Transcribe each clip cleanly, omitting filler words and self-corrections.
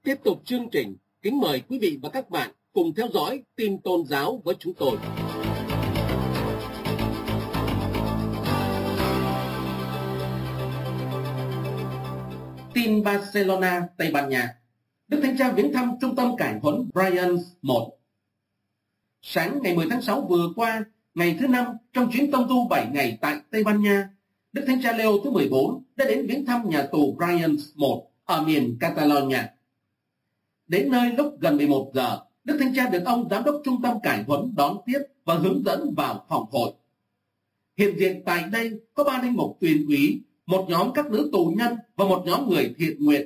Tiếp tục chương trình, kính mời quý vị và các bạn cùng theo dõi tin tôn giáo với chúng tôi. Tin Barcelona, Tây Ban Nha. Đức Thánh Cha viếng thăm trung tâm cải huấn Bryans 1. Sáng ngày 10 tháng 6 vừa qua, ngày thứ 5 trong chuyến tông tu 7 ngày tại Tây Ban Nha, Đức Thánh Cha Leo thứ 14 đã đến viếng thăm nhà tù Bryans 1 ở miền Catalonia. Đến nơi lúc gần 11 giờ, Đức Thánh Cha được ông giám đốc trung tâm cải huấn đón tiếp và hướng dẫn vào phòng hội. Hiện diện tại đây có 3 linh mục tuyền úy, một nhóm các nữ tù nhân và một nhóm người thiện nguyện.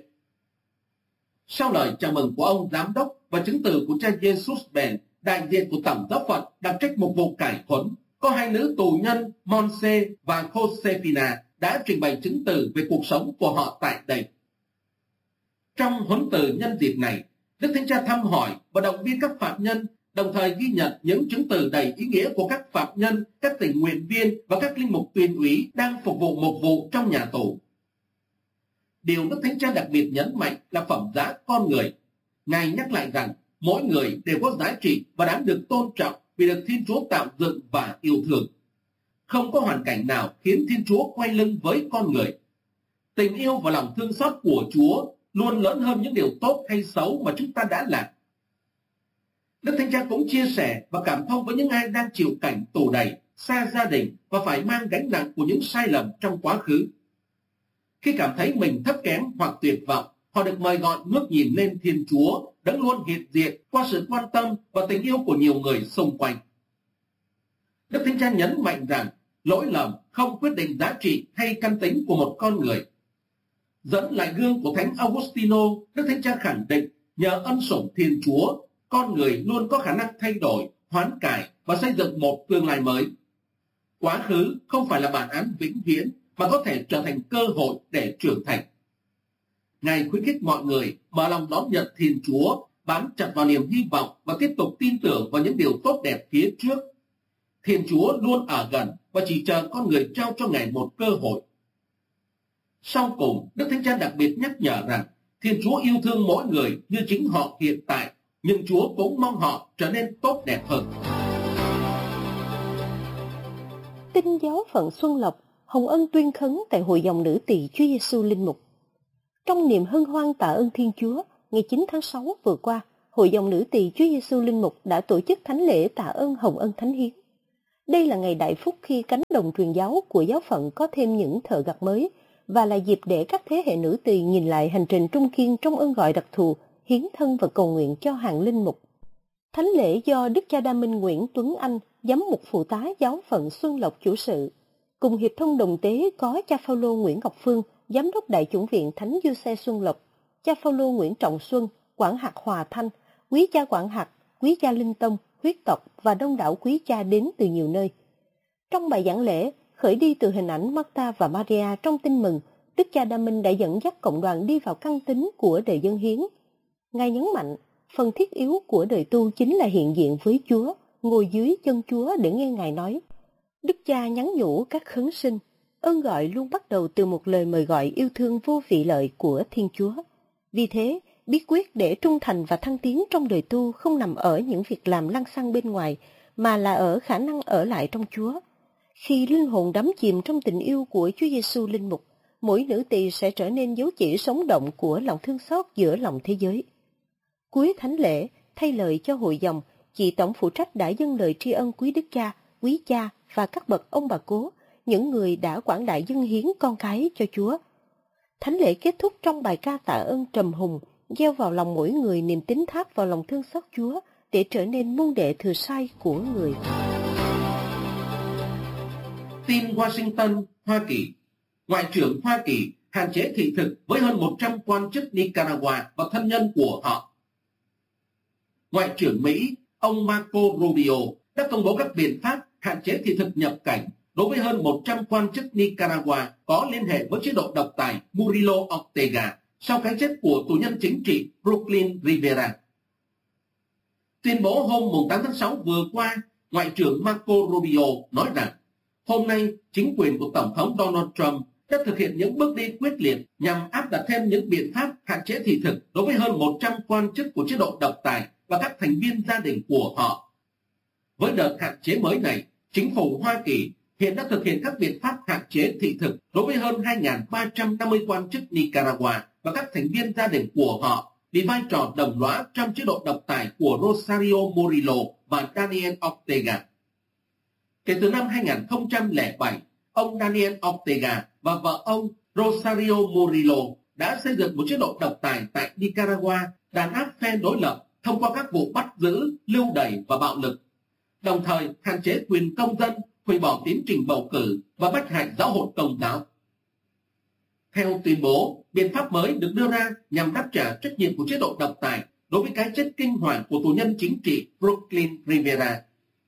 Sau lời chào mừng của ông giám đốc và chứng từ của cha Jesus Ben, đại diện của Tổng giáo phận đặc trách mục vụ cải huấn, có 2 nữ tù nhân Monse và Josefina đã trình bày chứng từ về cuộc sống của họ tại đây. Trong huấn từ nhân dịp này, Đức Thánh Cha thăm hỏi và động viên các phạm nhân, đồng thời ghi nhận những chứng từ đầy ý nghĩa của các phạm nhân, các tình nguyện viên và các linh mục tuyền úy đang phục vụ mục vụ trong nhà tù. Điều Đức Thánh Cha đặc biệt nhấn mạnh là phẩm giá con người. Ngài nhắc lại rằng mỗi người đều có giá trị và đáng được tôn trọng vì được Thiên Chúa tạo dựng và yêu thương. Không có hoàn cảnh nào khiến Thiên Chúa quay lưng với con người. Tình yêu và lòng thương xót của Chúa luôn lớn hơn những điều tốt hay xấu mà chúng ta đã làm. Đức Thánh Cha cũng chia sẻ và cảm thông với những ai đang chịu cảnh tù đầy, xa gia đình và phải mang gánh nặng của những sai lầm trong quá khứ. Khi cảm thấy mình thấp kém hoặc tuyệt vọng, họ được mời gọi ngước nhìn lên Thiên Chúa, đấng luôn hiện diện qua sự quan tâm và tình yêu của nhiều người xung quanh. Đức Thánh Cha nhấn mạnh rằng lỗi lầm không quyết định giá trị hay căn tính của một con người. Dẫn lại gương của Thánh Augustino, Đức Thánh Cha khẳng định nhờ ân sủng Thiên Chúa, con người luôn có khả năng thay đổi, hoán cải và xây dựng một tương lai mới. Quá khứ không phải là bản án vĩnh viễn mà có thể trở thành cơ hội để trưởng thành. Ngài khuyến khích mọi người mở lòng đón nhận Thiên Chúa, bám chặt vào niềm hy vọng và tiếp tục tin tưởng vào những điều tốt đẹp phía trước. Thiên Chúa luôn ở gần và chỉ chờ con người trao cho Ngài một cơ hội. Sau cùng, Đức Thánh Cha đặc biệt nhắc nhở rằng Thiên Chúa yêu thương mỗi người như chính họ hiện tại, nhưng Chúa cũng mong họ trở nên tốt đẹp hơn. Tin giáo phận Xuân Lộc, Hồng Ân tuyên khấn tại Hội dòng nữ tỳ Chúa Giêsu Linh Mục. Trong niềm hân hoan tạ ơn Thiên Chúa, ngày 9 tháng 6 vừa qua, Hội dòng nữ tỳ Chúa Giêsu Linh Mục đã tổ chức thánh lễ tạ ơn Hồng Ân Thánh Hiến. Đây là ngày đại phúc khi cánh đồng truyền giáo của giáo phận có thêm những thợ gặt mới, và là dịp để các thế hệ nữ tỳ nhìn lại hành trình trung kiên trong ơn gọi đặc thù, hiến thân và cầu nguyện cho hàng linh mục. Thánh lễ do Đức cha Đa Minh Nguyễn Tuấn Anh, giám mục phụ tá giáo phận Xuân Lộc chủ sự, cùng hiệp thông đồng tế có cha Phaolô Nguyễn Ngọc Phương, giám đốc đại chủng viện Thánh Giuse Xuân Lộc, cha Phaolô Nguyễn Trọng Xuân, quản hạt Hòa Thanh, quý cha quản hạt, quý cha Linh Tông, huyết tộc và đông đảo quý cha đến từ nhiều nơi. Trong bài giảng lễ, khởi đi từ hình ảnh Martha và Maria trong tin mừng, Đức cha Đa Minh đã dẫn dắt cộng đoàn đi vào căn tính của đời dân hiến. Ngài nhấn mạnh, phần thiết yếu của đời tu chính là hiện diện với Chúa, ngồi dưới chân Chúa để nghe Ngài nói. Đức cha nhắn nhủ các khấn sinh, ơn gọi luôn bắt đầu từ một lời mời gọi yêu thương vô vị lợi của Thiên Chúa. Vì thế, bí quyết để trung thành và thăng tiến trong đời tu không nằm ở những việc làm lăng xăng bên ngoài, mà là ở khả năng ở lại trong Chúa. Khi linh hồn đắm chìm trong tình yêu của Chúa Giêsu Linh Mục, mỗi nữ tỳ sẽ trở nên dấu chỉ sống động của lòng thương xót giữa lòng thế giới. Cuối thánh lễ, thay lời cho hội dòng, chị tổng phụ trách đã dâng lời tri ân quý đức cha, quý cha và các bậc ông bà cố, những người đã quảng đại dâng hiến con cái cho Chúa. Thánh lễ kết thúc trong bài ca tạ ơn trầm hùng, gieo vào lòng mỗi người niềm tín thác vào lòng thương xót Chúa để trở nên môn đệ thừa sai của người. Tin Washington, Hoa Kỳ. Ngoại trưởng Hoa Kỳ hạn chế thị thực với hơn 100 quan chức Nicaragua và thân nhân của họ. Ngoại trưởng Mỹ, ông Marco Rubio, đã công bố các biện pháp hạn chế thị thực nhập cảnh đối với hơn 100 quan chức Nicaragua có liên hệ với chế độ độc tài Murilo Ortega sau cái chết của tù nhân chính trị Brooklyn Rivera. Tuyên bố hôm 8 tháng 6 vừa qua, Ngoại trưởng Marco Rubio nói rằng hôm nay chính quyền của Tổng thống Donald Trump đã thực hiện những bước đi quyết liệt nhằm áp đặt thêm những biện pháp hạn hạn chế thị thực đối với hơn 100 quan chức của chế độ độc tài và các thành viên gia đình của họ. Với đợt hạn chế mới này, chính phủ Hoa Kỳ hiện đã thực hiện các biện pháp hạn chế thị thực đối với hơn 2.350 quan chức Nicaragua và các thành viên gia đình của họ vì vai trò đồng lõa trong chế độ độc tài của Rosario Murillo và Daniel Ortega. Kể từ năm 2007, ông Daniel Ortega và vợ ông Rosario Murillo đã xây dựng một chế độ độc tài tại Nicaragua, đàn áp phe đối lập thông qua các vụ bắt giữ, lưu đày và bạo lực, đồng thời hạn chế quyền công dân, hủy bỏ tiến trình bầu cử và bách hại giáo hội Công giáo. Theo tuyên bố, biện pháp mới được đưa ra nhằm đáp trả trách nhiệm của chế độ độc tài đối với cái chết kinh hoàng của tù nhân chính trị Brooklyn Rivera.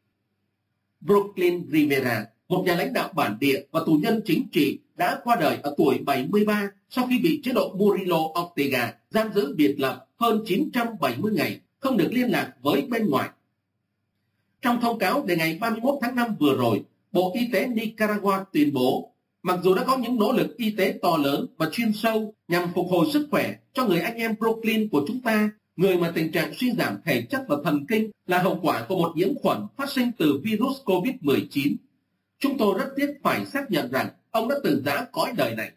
Brooklyn Rivera, một nhà lãnh đạo bản địa và tù nhân chính trị, đã qua đời ở tuổi 73 sau khi bị chế độ Murillo Ortega giam giữ biệt lập hơn 970 ngày, không được liên lạc với bên ngoài. Trong thông cáo đề ngày 31 tháng 5 vừa rồi, Bộ Y tế Nicaragua tuyên bố, mặc dù đã có những nỗ lực y tế to lớn và chuyên sâu nhằm phục hồi sức khỏe cho người anh em Brooklyn của chúng ta, người mà tình trạng suy giảm thể chất và thần kinh là hậu quả của một nhiễm khuẩn phát sinh từ virus COVID-19, chúng tôi rất tiếc phải xác nhận rằng ông đã từ giã cõi đời này.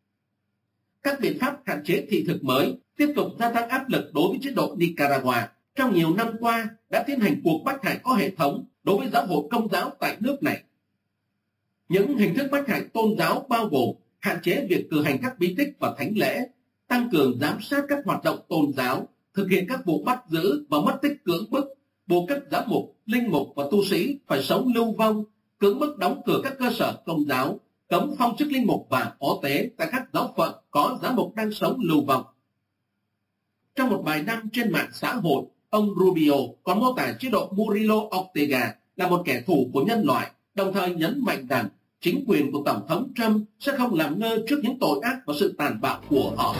Các biện pháp hạn chế thị thực mới tiếp tục gia tăng áp lực đối với chế độ Nicaragua. Trong nhiều năm qua đã tiến hành cuộc bách hại có hệ thống đối với giáo hội Công giáo tại nước này. Những hình thức bách hại tôn giáo bao gồm hạn chế việc cử hành các bí tích và thánh lễ, tăng cường giám sát các hoạt động tôn giáo, thực hiện các vụ bắt giữ và mất tích cưỡng bức, buộc các giám mục, linh mục và tu sĩ phải sống lưu vong, cưỡng bức đóng cửa các cơ sở Công giáo, cấm phong chức linh mục và phó tế tại các giáo phận có giám mục đang sống lưu vong. Trong một bài đăng trên mạng xã hội, ông Rubio còn mô tả chế độ Murillo Ortega là một kẻ thù của nhân loại, đồng thời nhấn mạnh rằng chính quyền của Tổng thống Trump sẽ không làm ngơ trước những tội ác và sự tàn bạo của họ.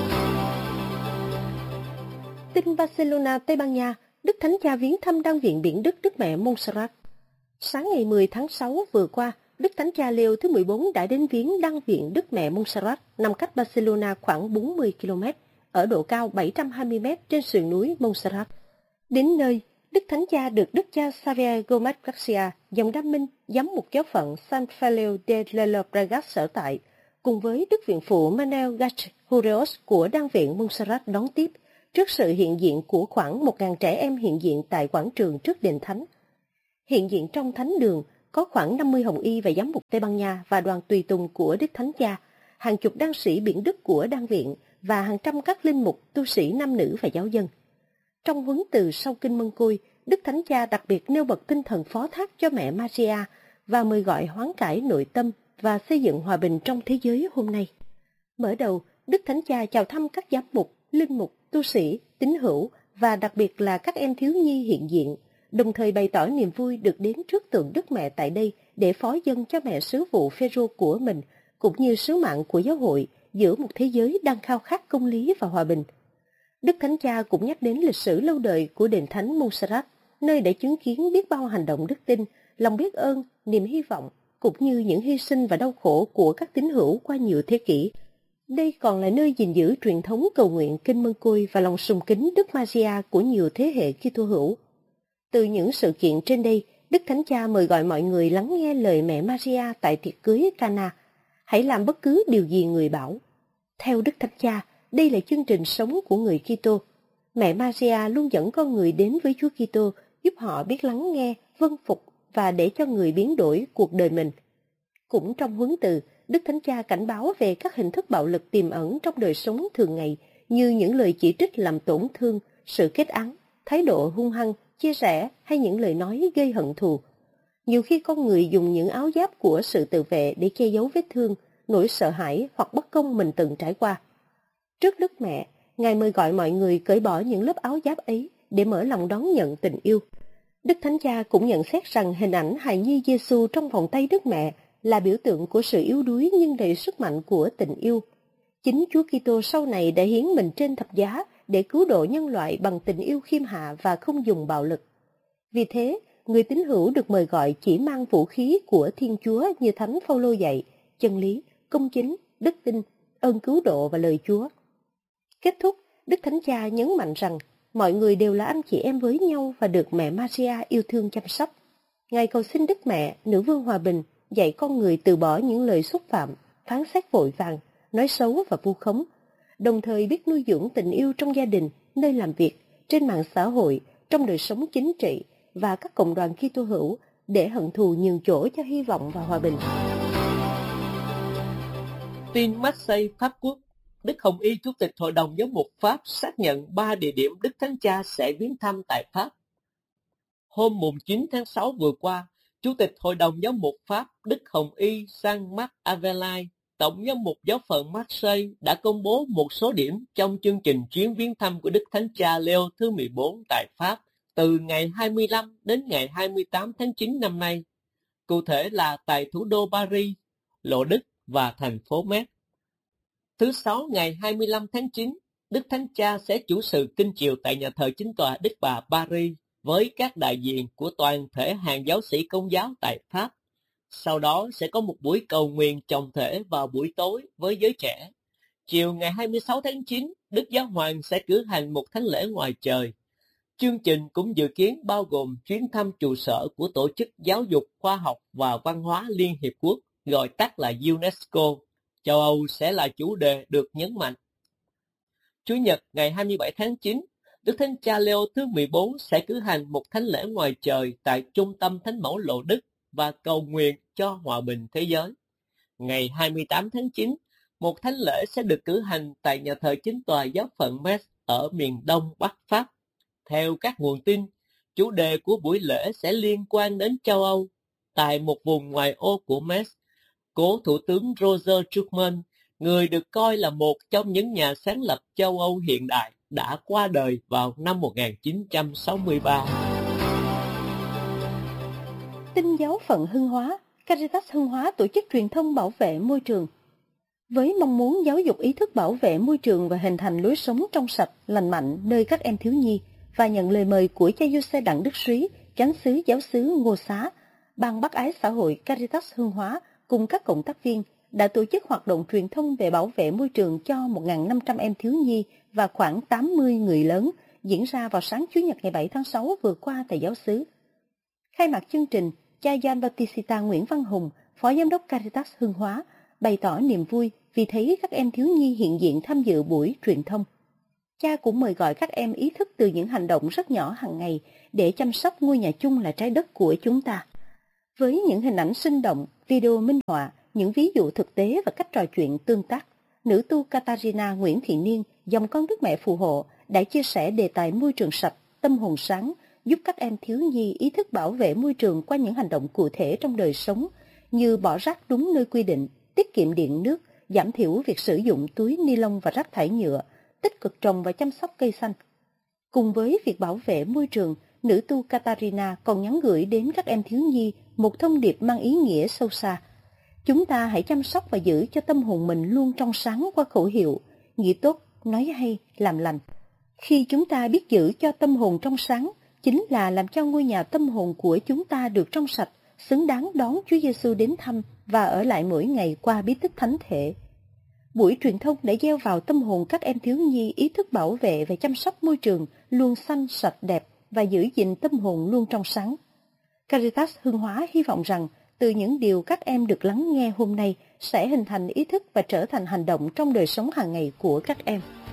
Tin Barcelona, Tây Ban Nha, Đức Thánh Cha viếng thăm Đan viện Biển Đức Đức Mẹ Montserrat. Sáng ngày 10 tháng 6 vừa qua, Đức Thánh Cha Leo thứ 14 đã đến viếng Đan viện Đức Mẹ Montserrat, nằm cách Barcelona khoảng 40 km, ở độ cao 720 m trên sườn núi Montserrat. Đến nơi, Đức Thánh Cha được Đức cha Xavier Gomez Garcia, dòng Đam Minh, giám mục giáo phận San Feliu de Llobregat sở tại, cùng với Đức viện phụ Manuel Gach-Hurreos của Đan viện Montserrat đón tiếp, trước sự hiện diện của khoảng 1.000 trẻ em hiện diện tại quảng trường trước đền thánh. Hiện diện trong thánh đường có khoảng 50 hồng y và giám mục Tây Ban Nha và đoàn tùy tùng của Đức Thánh Cha, hàng chục đan sĩ Biển Đức của Đan viện và hàng trăm các linh mục, tu sĩ nam nữ và giáo dân. Trong huấn từ sau kinh Mân Côi, Đức Thánh Cha đặc biệt nêu bật tinh thần phó thác cho mẹ Maria và mời gọi hoán cải nội tâm và xây dựng hòa bình trong thế giới hôm nay. Mở đầu, Đức Thánh Cha chào thăm các giám mục, linh mục, tu sĩ, tín hữu và đặc biệt là các em thiếu nhi hiện diện, đồng thời bày tỏ niềm vui được đến trước tượng Đức Mẹ tại đây để phó dâng cho mẹ sứ vụ Phêrô của mình, cũng như sứ mạng của giáo hội giữa một thế giới đang khao khát công lý và hòa bình. Đức Thánh Cha cũng nhắc đến lịch sử lâu đời của đền thánh Montserrat, nơi đã chứng kiến biết bao hành động đức tin, lòng biết ơn, niềm hy vọng, cũng như những hy sinh và đau khổ của các tín hữu qua nhiều thế kỷ. Đây còn là nơi gìn giữ truyền thống cầu nguyện kinh Mân Côi và lòng sùng kính Đức Maria của nhiều thế hệ Kitô hữu. Từ những sự kiện trên đây, Đức Thánh Cha mời gọi mọi người lắng nghe lời mẹ Maria tại tiệc cưới Cana. Hãy làm bất cứ điều gì người bảo. Theo Đức Thánh Cha, đây là chương trình sống của người Kitô. Mẹ Maria luôn dẫn con người đến với Chúa Kitô, giúp họ biết lắng nghe, vâng phục và để cho người biến đổi cuộc đời mình. Cũng trong huấn từ, Đức Thánh Cha cảnh báo về các hình thức bạo lực tiềm ẩn trong đời sống thường ngày, như những lời chỉ trích làm tổn thương, sự kết án, thái độ hung hăng, chia rẽ hay những lời nói gây hận thù. Nhiều khi con người dùng những áo giáp của sự tự vệ để che giấu vết thương, nỗi sợ hãi hoặc bất công mình từng trải qua. Trước Đức Mẹ, Ngài mời gọi mọi người cởi bỏ những lớp áo giáp ấy để mở lòng đón nhận tình yêu. Đức Thánh Cha cũng nhận xét rằng hình ảnh hài nhi Giêsu trong vòng tay Đức Mẹ là biểu tượng của sự yếu đuối nhưng đầy sức mạnh của tình yêu. Chính Chúa Kitô sau này đã hiến mình trên thập giá để cứu độ nhân loại bằng tình yêu khiêm hạ và không dùng bạo lực. Vì thế, người tín hữu được mời gọi chỉ mang vũ khí của Thiên Chúa như Thánh Phaolô dạy, chân lý, công chính, đức tin, ơn cứu độ và lời Chúa. Kết thúc, Đức Thánh Cha nhấn mạnh rằng mọi người đều là anh chị em với nhau và được mẹ Maria yêu thương chăm sóc. Ngài cầu xin Đức Mẹ, Nữ Vương Hòa Bình, dạy con người từ bỏ những lời xúc phạm, phán xét vội vàng, nói xấu và vu khống, đồng thời biết nuôi dưỡng tình yêu trong gia đình, nơi làm việc, trên mạng xã hội, trong đời sống chính trị và các cộng đoàn Kitô hữu để hận thù nhường chỗ cho hy vọng và hòa bình. Tin Marseille, Pháp Quốc. Đức Hồng Y, Chủ tịch Hội đồng Giám mục Pháp xác nhận 3 địa điểm Đức Thánh Cha sẽ viếng thăm tại Pháp. Hôm 9 tháng 6 vừa qua, Chủ tịch Hội đồng Giám mục Pháp Đức Hồng Y Jean-Marc Avelay, Tổng giám mục giáo phận Marseille đã công bố một số điểm trong chương trình chuyến viếng thăm của Đức Thánh Cha Leo thứ 14 tại Pháp từ ngày 25 đến ngày 28 tháng 9 năm nay. Cụ thể là tại thủ đô Paris, Lộ Đức và thành phố Metz. Thứ Sáu ngày 25 tháng 9, Đức Thánh Cha sẽ chủ sự kinh chiều tại nhà thờ Chính tòa Đức Bà Paris với các đại diện của toàn thể hàng giáo sĩ Công giáo tại Pháp. Sau đó sẽ có một buổi cầu nguyện chồng thể vào buổi tối với giới trẻ. Chiều ngày 26 tháng 9, Đức Giáo Hoàng sẽ cử hành một thánh lễ ngoài trời. Chương trình cũng dự kiến bao gồm chuyến thăm trụ sở của Tổ chức Giáo dục, Khoa học và Văn hóa Liên Hiệp Quốc, gọi tắt là UNESCO. Châu Âu sẽ là chủ đề được nhấn mạnh. Chủ nhật ngày 27 tháng 9, Đức Thánh Cha Leo thứ 14 sẽ cử hành một thánh lễ ngoài trời tại Trung tâm Thánh mẫu Lộ Đức và cầu nguyện cho hòa bình thế giới. Ngày 28 tháng 9, một thánh lễ sẽ được cử hành tại nhà thờ Chính tòa giáo phận Metz ở miền đông Bắc Pháp. Theo các nguồn tin, chủ đề của buổi lễ sẽ liên quan đến châu Âu. Tại một vùng ngoài ô của Metz, cố Thủ tướng Roger Schuman, người được coi là một trong những nhà sáng lập châu Âu hiện đại, đã qua đời vào năm 1963. Tin giáo phận Hưng Hóa, Caritas Hưng Hóa tổ chức truyền thông bảo vệ môi trường. Với mong muốn giáo dục ý thức bảo vệ môi trường và hình thành lối sống trong sạch, lành mạnh nơi các em thiếu nhi, và nhận lời mời của cha Giuse Đặng Đức Súy, chánh xứ giáo xứ Ngô Xá, Ban Bác ái xã hội Caritas Hưng Hóa cùng các cộng tác viên đã tổ chức hoạt động truyền thông về bảo vệ môi trường cho 1.500 em thiếu nhi và khoảng 80 người lớn, diễn ra vào sáng Chủ nhật ngày 7 tháng 6 vừa qua tại giáo xứ. Khai mạc chương trình, cha Gian Bautista Nguyễn Văn Hùng, Phó Giám đốc Caritas Hưng Hóa, bày tỏ niềm vui vì thấy các em thiếu nhi hiện diện tham dự buổi truyền thông. Cha cũng mời gọi các em ý thức từ những hành động rất nhỏ hàng ngày để chăm sóc ngôi nhà chung là trái đất của chúng ta. Với những hình ảnh sinh động, video minh họa, những ví dụ thực tế và cách trò chuyện tương tác, nữ tu Katarina Nguyễn Thị Niên, dòng con Đức Mẹ phù hộ, đã chia sẻ đề tài môi trường sạch, tâm hồn sáng, giúp các em thiếu nhi ý thức bảo vệ môi trường qua những hành động cụ thể trong đời sống, như bỏ rác đúng nơi quy định, tiết kiệm điện nước, giảm thiểu việc sử dụng túi ni lông và rác thải nhựa, tích cực trồng và chăm sóc cây xanh. Cùng với việc bảo vệ môi trường, nữ tu Katarina còn nhắn gửi đến các em thiếu nhi một thông điệp mang ý nghĩa sâu xa. Chúng ta hãy chăm sóc và giữ cho tâm hồn mình luôn trong sáng qua khẩu hiệu, nghĩ tốt, nói hay, làm lành. Khi chúng ta biết giữ cho tâm hồn trong sáng, chính là làm cho ngôi nhà tâm hồn của chúng ta được trong sạch, xứng đáng đón Chúa Giêsu đến thăm và ở lại mỗi ngày qua bí tích thánh thể. Buổi truyền thông đã gieo vào tâm hồn các em thiếu nhi ý thức bảo vệ và chăm sóc môi trường luôn xanh, sạch, đẹp và giữ gìn tâm hồn luôn trong sáng. Caritas Hưng Hóa hy vọng rằng từ những điều các em được lắng nghe hôm nay sẽ hình thành ý thức và trở thành hành động trong đời sống hàng ngày của các em.